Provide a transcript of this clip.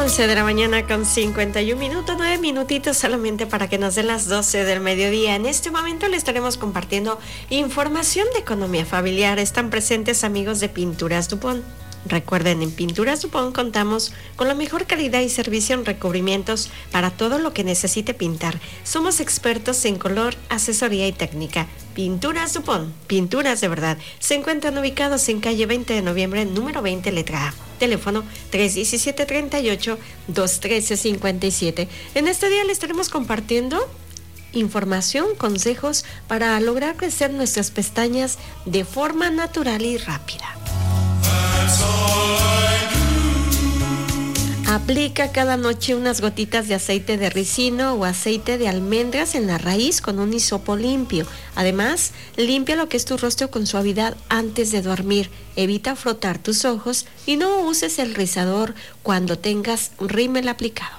11 de la mañana con 51 minutos, 9 minutitos solamente para que nos den las 12 del mediodía. En este momento le estaremos compartiendo información de economía familiar. Están presentes amigos de Pinturas Dupont. Recuerden, en Pinturas Dupont contamos con la mejor calidad y servicio en recubrimientos para todo lo que necesite pintar. Somos expertos en color, asesoría y técnica. Pinturas Dupont, pinturas de verdad. Se encuentran ubicados en calle 20 de noviembre, número 20, letra A. Teléfono 317-38-213-57. En este día le estaremos compartiendo información, consejos para lograr crecer nuestras pestañas de forma natural y rápida. Aplica cada noche unas gotitas de aceite de ricino o aceite de almendras en la raíz con un hisopo limpio. Además, limpia lo que es tu rostro con suavidad antes de dormir. Evita frotar tus ojos y no uses el rizador cuando tengas rímel aplicado.